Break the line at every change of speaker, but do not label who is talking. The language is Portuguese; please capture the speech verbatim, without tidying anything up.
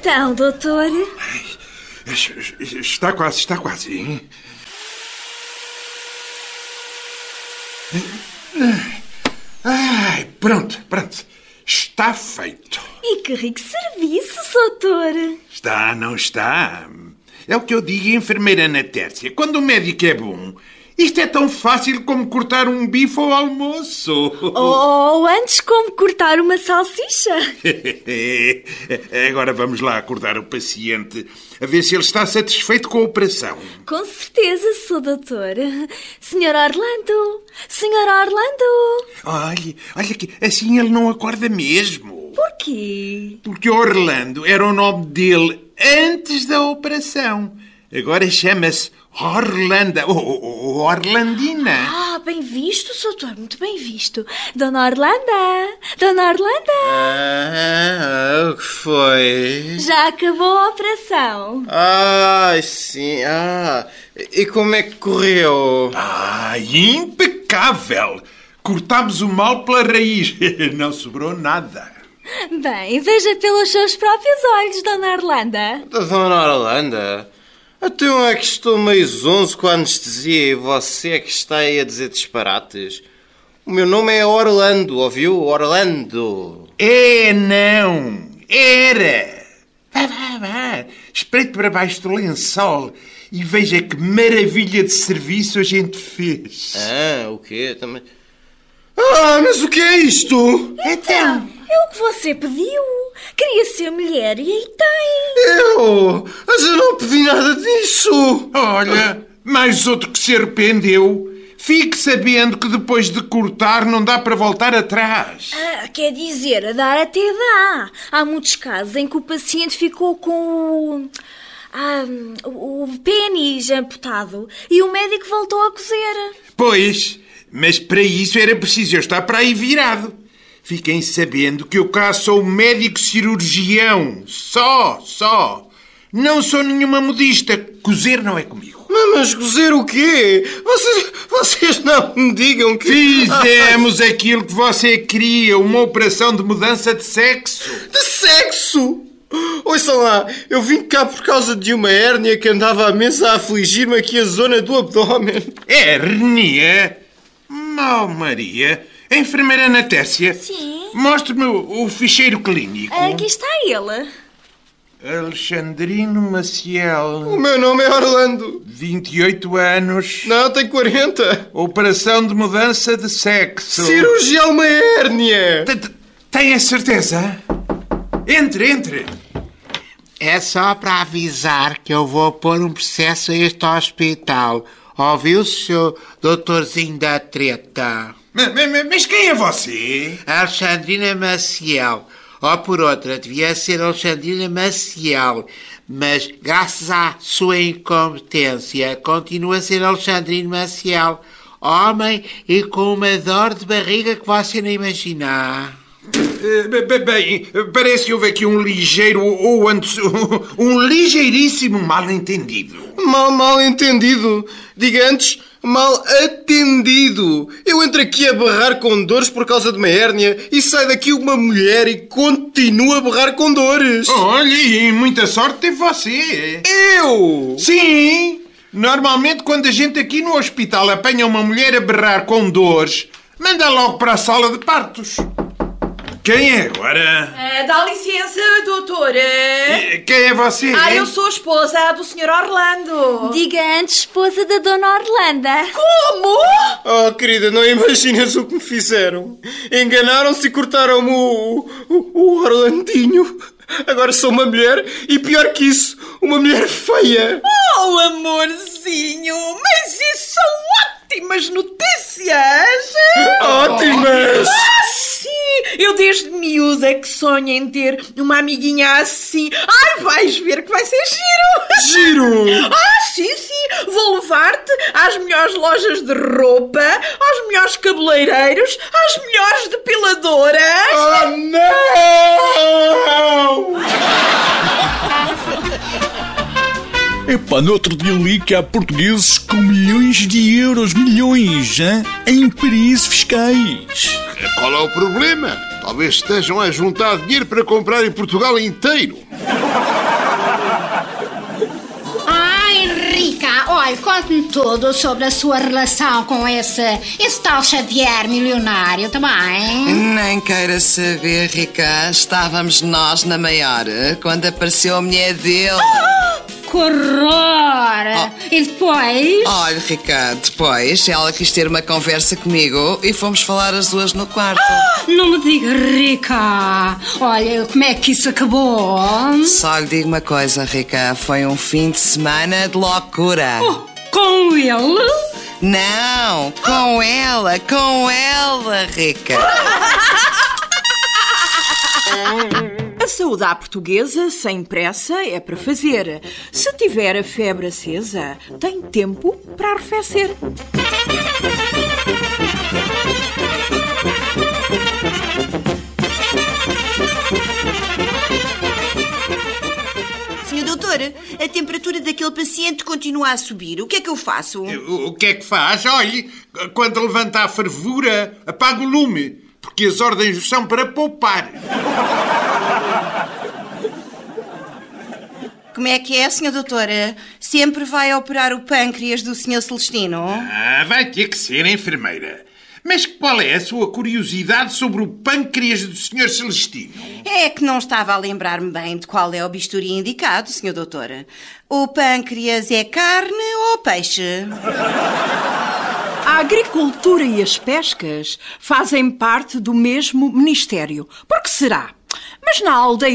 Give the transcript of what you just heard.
Então, doutor?
Está quase, está quase, hein? Ai, pronto, pronto. Está feito.
E que rico serviço, doutor.
Está, não está. É o que eu digo, enfermeira Natércia. Quando o médico é bom, isto é tão fácil como cortar um bife ao almoço.
Ou antes como cortar uma salsicha.
Agora vamos lá acordar o paciente, a ver se ele está satisfeito com a operação.
Com certeza, sou doutor. senhor Orlando! senhor Orlando!
Olha, olha que assim ele não acorda mesmo.
Porquê?
Porque Orlando era o nome dele antes da operação. Agora chama-se Orlanda, ou Orlandina.
Ah, bem visto, doutor, muito bem visto. Dona Orlanda, Dona Orlanda.
Ah, o que foi?
Já acabou a operação.
Ah, sim, ah. E como é que correu?
Ah, impecável. Cortámos o mal pela raiz. Não sobrou nada.
Bem, veja pelos seus próprios olhos, Dona Orlanda.
Dona Orlanda? Até onde é que estou meio zonzo com a anestesia e você é que está aí a dizer disparates? O meu nome é Orlando, ouviu? Orlando.
É, não. Era. Vá, vá, vá. Espreite para baixo do lençol e veja que maravilha de serviço a gente fez.
Ah, o quê? Também... Ah, mas o que é isto?
Então, é o que você pediu. Queria ser mulher e aí tem.
Eu? Mas eu não pedi nada disso.
Olha, mais outro que se arrependeu. Fique sabendo que depois de cortar não dá para voltar atrás.
Ah, quer dizer, dar até dá. Há muitos casos em que o paciente ficou com o... Ah, o pênis amputado e o médico voltou a cozer.
Pois, mas para isso era preciso eu estar para aí virado. Fiquem sabendo que eu cá sou médico cirurgião. Só, só. Não sou nenhuma modista. Cozer não é comigo.
Mas, mas cozer o quê? Vocês, vocês não me digam que...
Fizemos aquilo que você queria. Uma operação de mudança de sexo.
De sexo? Ouçam lá, eu vim cá por causa de uma hérnia que andava à mesa a afligir-me aqui a zona do abdômen.
Hérnia? Mal Maria... Enfermeira Natércia?
Sim?
Mostre-me o, o ficheiro clínico.
Aqui está ele.
Alexandrino Maciel.
O meu nome é Orlando.
vinte e oito anos.
Não, tenho quarenta.
Operação de mudança de sexo.
Cirurgia a uma hérnia.
Tem a certeza? Entre, entre.
É só para avisar que eu vou pôr um processo a este hospital. Ouviu, seu doutorzinho da treta?
Mas, mas, mas quem é você?
Alexandrina Maciel. Ou por outra, devia ser Alexandrina Maciel. Mas, graças à sua incompetência, continua a ser Alexandrino Maciel. Homem e com uma dor de barriga que você nem imagina.
Bem, parece que houve aqui um ligeiro ou antes, um ligeiríssimo mal-entendido.
Mal, mal entendido. Diga antes, mal atendido. Eu entro aqui a berrar com dores por causa de uma hérnia e sai daqui uma mulher e continua a berrar com dores.
Olha, e muita sorte teve você.
Eu?
Sim. Normalmente quando a gente aqui no hospital apanha uma mulher a berrar com dores, manda logo para a sala de partos. Quem é agora?
Uh, dá licença, doutora.
Quem é você?
Ah, eu sou a esposa do senhor Orlando.
Diga antes, esposa da Dona Orlanda.
Como?
Oh, querida, não imaginas o que me fizeram. Enganaram-se e cortaram-me o, o, o Orlandinho. Agora sou uma mulher e, pior que isso, uma mulher feia.
Oh, amorzinho, mas isso são ótimas notícias.
Ótimas!
Ah, sim! Eu desde miúda que sonho em ter uma amiguinha assim. Ai, vais ver que vai ser giro!
Giro!
Ah, sim, sim! Vou levar-te às melhores lojas de roupa, aos melhores cabeleireiros, às melhores depiladoras.
Oh, não!
Epá, no outro dia li que há portugueses com milhões de euros, milhões, hein, em paraísos fiscais.
Qual é o problema?
Talvez estejam a juntar dinheiro para comprar em Portugal inteiro.
Ai, Rica, olha, conte-me tudo sobre a sua relação com esse, esse tal Xavier milionário também.
Nem queira saber, Rica. Estávamos nós na maior quando apareceu a mulher dele.
Ah, que horror!
Oh.
E depois?
Olha, Rica, depois ela quis ter uma conversa comigo e fomos falar as duas no quarto.
Ah, não me diga, Rica. Olha, como é que isso acabou?
Só lhe digo uma coisa, Rica. Foi um fim de semana de loucura.
Oh, com ele?
Não, com ela, com ela, Rica.
A saúde à portuguesa, sem pressa, é para fazer. Se tiver a febre acesa, tem tempo para arrefecer.
senhor doutor, a temperatura daquele paciente continua a subir. O que é que eu faço?
O que é que faz? Olhe, quando levanta a fervura, apaga o lume, porque as ordens são para poupar.
Como é que é, senhor doutor? Sempre vai operar o pâncreas do senhor Celestino?
Ah, vai ter que ser, enfermeira. Mas qual é a sua curiosidade sobre o pâncreas do senhor Celestino?
É que não estava a lembrar-me bem de qual é o bisturi indicado, senhor doutor. O pâncreas é carne ou peixe?
A agricultura e as pescas fazem parte do mesmo ministério. Por que será? Mas na aldeia